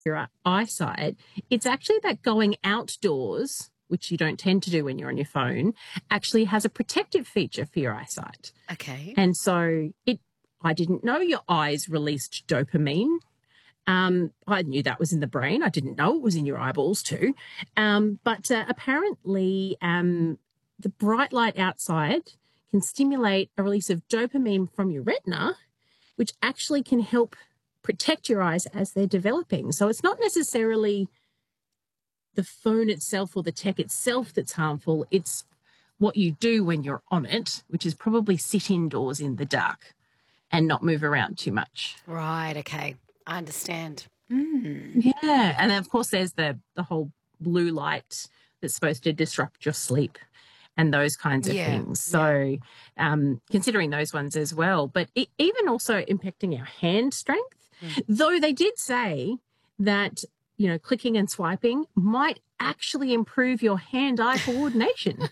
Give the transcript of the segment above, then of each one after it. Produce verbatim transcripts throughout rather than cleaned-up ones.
your eyesight, it's actually that going outdoors, which you don't tend to do when you're on your phone, actually has a protective feature for your eyesight. Okay. And so it, I didn't know your eyes released dopamine. Um, I knew that was in the brain. I didn't know it was in your eyeballs too. Um, but uh, apparently um, the bright light outside can stimulate a release of dopamine from your retina, which actually can help protect your eyes as they're developing. So it's not necessarily the phone itself or the tech itself that's harmful. It's what you do when you're on it, which is probably sit indoors in the dark and not move around too much. Right, okay. I understand. Mm. Yeah. And then, of course, there's the, the whole blue light that's supposed to disrupt your sleep and those kinds of Yeah, things. So um, considering those ones as well, but it, even also impacting our hand strength, mm. though they did say that, you know, clicking and swiping might actually improve your hand-eye coordination.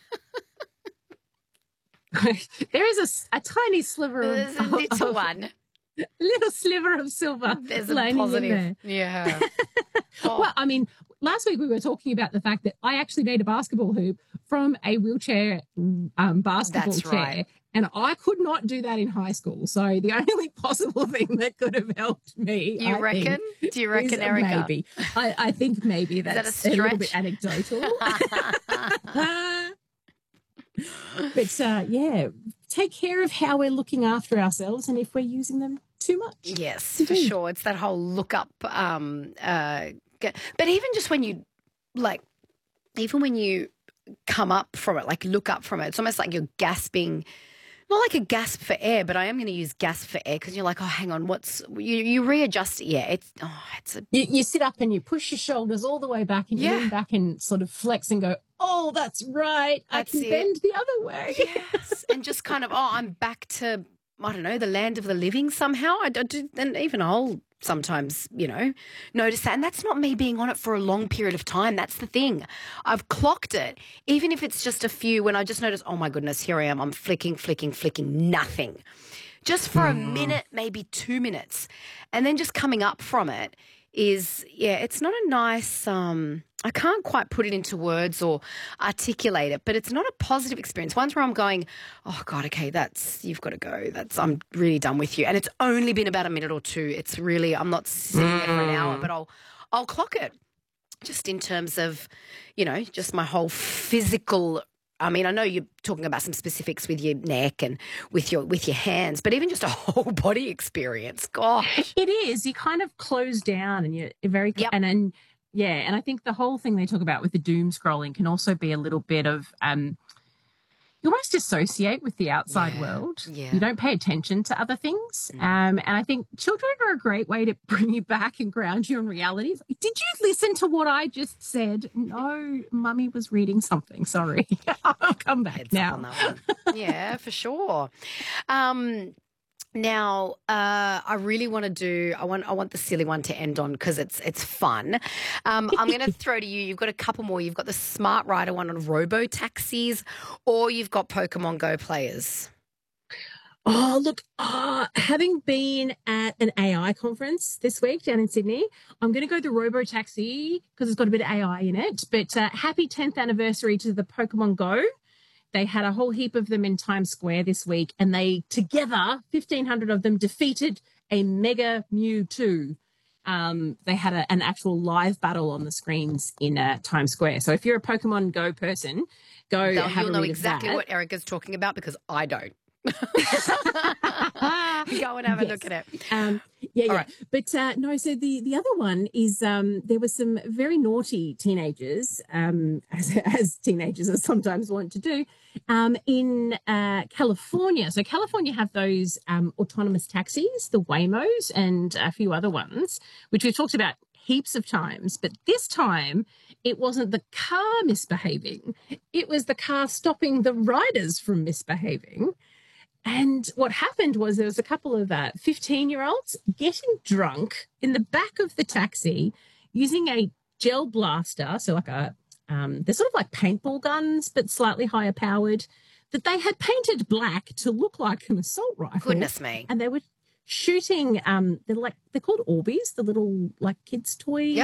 There is a, a tiny sliver of... There's a little of, one. Little sliver of silver. There's a positive. Yeah. Oh. Well, I mean, last week we were talking about the fact that I actually made a basketball hoop from a wheelchair um, basketball That's chair. right. And I could not do that in high school. So the only possible thing that could have helped me, you I reckon? Think, do you reckon, is, Erica? Maybe. I, I think maybe that's that a, a little bit anecdotal. But uh, yeah, take care of how we're looking after ourselves and if we're using them too much. Yes, for sure. It's that whole look up. Um, uh, but even just when you, like, even when you come up from it, like look up from it, it's almost like you're gasping. Not like a gasp for air, but I am going to use gasp for air because you're like, oh, hang on, what's you? You readjust it. Yeah, it's oh, it's a. You, you sit up and you push your shoulders all the way back and you yeah. lean back and sort of flex and go, oh, that's right, that's I can it. bend the other way. Yes, and just kind of, oh, I'm back to, I don't know, the land of the living somehow. I do, and even I'll sometimes, you know, notice that. And that's not me being on it for a long period of time. That's the thing. I've clocked it, even if it's just a few, when I just notice, oh, my goodness, here I am. I'm flicking, flicking, flicking, nothing. Just for mm. a minute, maybe two minutes. And then just coming up from it is, yeah, it's not a nice, um, I can't quite put it into words or articulate it, but it's not a positive experience. Ones where I'm going, oh, God, okay, that's, you've got to go. That's, I'm really done with you. And it's only been about a minute or two. It's really, I'm not sitting there for an hour, but I'll, I'll clock it just in terms of, you know, just my whole physical. I mean, I know you're talking about some specifics with your neck and with your with your hands, but even just a whole body experience, gosh. It is. You kind of close down and you're very yep. and then yeah, and I think the whole thing they talk about with the doom scrolling can also be a little bit of um you almost dissociate with the outside yeah. world. Yeah. You don't pay attention to other things. Mm. Um, and I think children are a great way to bring you back and ground you in reality. Did you listen to what I just said? No, Mummy was reading something. Sorry. I'll come back Heads now. Up on that one. Yeah, for sure. Um, Now, uh, I really want to do. I want. I want the silly one to end on because it's it's fun. Um, I'm going to throw to you. You've got a couple more. You've got the Smart Rider one on robo taxis, or you've got Pokemon Go players. Oh, look, uh, having been at an A I conference this week down in Sydney, I'm going to go the robo taxi because it's got a bit of A I in it. But uh, happy tenth anniversary to the Pokemon Go. They had a whole heap of them in Times Square this week, and they together, fifteen hundred of them, defeated a Mega Mewtwo. Um, they had a, an actual live battle on the screens in uh, Times Square. So if you're a Pokemon Go person, go They'll, have you'll a know read exactly of that. what Erica's talking about because I don't. Go and have a yes. look at it. Um, yeah, yeah. Right. But uh, no, so the, the other one is um, there were some very naughty teenagers, um, as, as teenagers are sometimes want to do, um, in uh, California. So California have those um, autonomous taxis, the Waymos, and a few other ones, which we've talked about heaps of times. But this time it wasn't the car misbehaving. It was the car stopping the riders from misbehaving. And what happened was there was a couple of uh, fifteen-year-olds getting drunk in the back of the taxi using a gel blaster, so like a, um, they're sort of like paintball guns, but slightly higher powered, that they had painted black to look like an assault rifle. Goodness me. And they were shooting, um, they're like, they're called Orbeez, the little like kids' toy. Yep.